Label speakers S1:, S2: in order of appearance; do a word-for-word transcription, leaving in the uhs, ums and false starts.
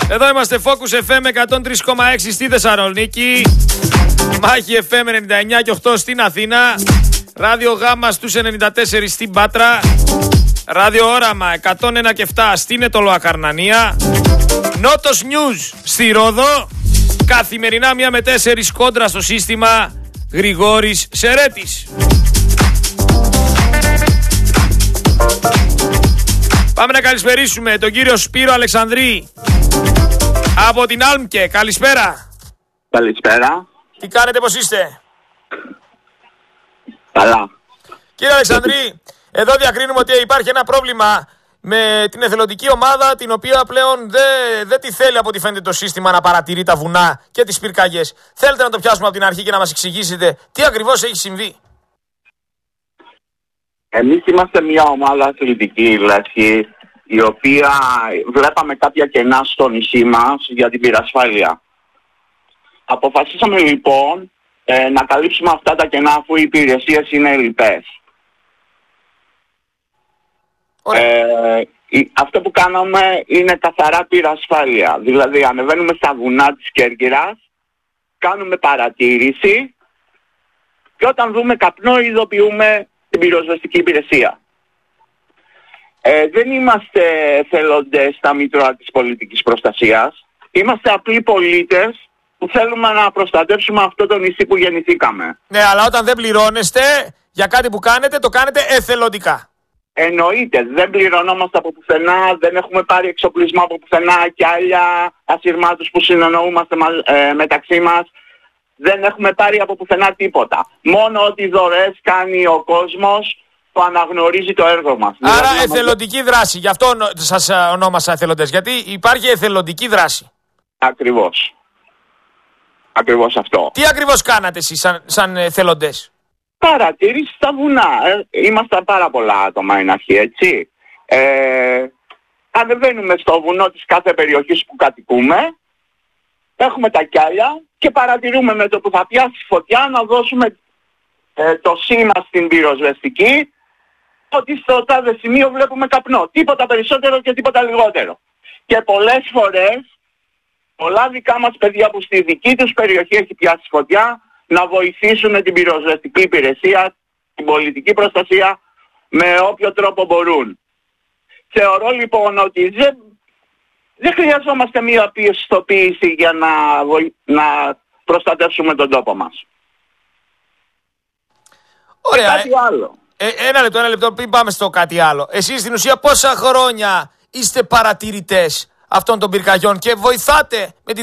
S1: Εδώ είμαστε Focus εφ εμ εκατόν τρία κόμμα έξι στη Θεσσαλονίκη, Μάχη εφ εμ ενενήντα εννιά και οκτώ στην Αθήνα, Ράδιο Γάμα στους ενενήντα τέσσερα στην Πάτρα, Ράδιο Όραμα εκατόν ένα και επτά στην Ετωλοακαρνανία, Νότος News στη Ρόδο, καθημερινά μία με τέσσερις κόντρα στο σύστημα, Γρηγόρης Σερέτης. Πάμε να καλησπερίσουμε τον κύριο Σπύρο Αλεξανδρή από την Άλμκε. Καλησπέρα.
S2: Καλησπέρα.
S1: Τι κάνετε, πώς είστε?
S2: Καλά.
S1: Κύριε Αλεξανδρή, εδώ διακρίνουμε ότι υπάρχει ένα πρόβλημα με την εθελοντική ομάδα, την οποία πλέον δεν δε τη θέλει από ό,τι φαίνεται το σύστημα να παρατηρεί τα βουνά και τις πυρκαγιές. Θέλετε να το πιάσουμε από την αρχή και να μας εξηγήσετε τι ακριβώς έχει συμβεί?
S2: Εμείς είμαστε μια ομάδα αθλητική, Λέσχη, η οποία βλέπαμε κάποια κενά στο νησί μας για την πυρασφάλεια. Αποφασίσαμε λοιπόν ε, να καλύψουμε αυτά τα κενά, αφού οι υπηρεσίες είναι λοιπές. Ε, αυτό που κάναμε είναι καθαρά πυρασφάλεια. Δηλαδή ανεβαίνουμε στα βουνά της Κέρκυρας, κάνουμε παρατήρηση και όταν δούμε καπνό ειδοποιούμε την πυροσβεστική υπηρεσία. Ε, δεν είμαστε εθελοντές στα μήτρωα της πολιτικής προστασίας. Είμαστε απλοί πολίτες που θέλουμε να προστατεύσουμε αυτό το νησί που γεννηθήκαμε.
S1: Ναι, αλλά όταν δεν πληρώνεστε για κάτι που κάνετε, το κάνετε εθελοντικά.
S2: Εννοείται, δεν πληρωνόμαστε από πουθενά, δεν έχουμε πάρει εξοπλισμό από πουθενά και άλλα ασυρμάτους που συνεννοούμαστε ε, μεταξύ μας. Δεν έχουμε πάρει από πουθενά τίποτα. Μόνο ότι δωρεές κάνει ο κόσμος που αναγνωρίζει το έργο μας.
S1: Άρα
S2: δηλαδή,
S1: εθελοντική μας... δράση, γι' αυτό σας ονόμασα εθελοντές, γιατί υπάρχει εθελοντική δράση.
S2: Ακριβώς. Ακριβώς αυτό.
S1: Τι ακριβώς κάνατε εσείς σαν, σαν εθελοντές?
S2: Παρατήρηση στα βουνά. Ε, είμαστε πάρα πολλά άτομα είναι αρχή, έτσι. Ε, ανεβαίνουμε στο βουνό της κάθε περιοχής που κατοικούμε, έχουμε τα κιάλια και παρατηρούμε με το που θα πιάσει φωτιά να δώσουμε ε, το σήμα στην πυροσβεστική ότι στο τάδε σημείο βλέπουμε καπνό. Τίποτα περισσότερο και τίποτα λιγότερο. Και πολλές φορές πολλά δικά μας παιδιά που στη δική τους περιοχή έχει πιάσει φωτιά να βοηθήσουν την πυροσβεστική υπηρεσία, την πολιτική προστασία με όποιο τρόπο μπορούν. Θεωρώ λοιπόν ότι δεν, δεν χρειαζόμαστε μία πιστοποίηση για να, βοη... να προστατεύσουμε τον τόπο μας.
S1: Ωραία.
S2: Και κάτι άλλο.
S1: Ε, ένα λεπτό, ένα λεπτό, πριν πάμε στο κάτι άλλο. Εσείς στην ουσία πόσα χρόνια είστε παρατηρητές αυτών των πυρκαγιών και βοηθάτε με τη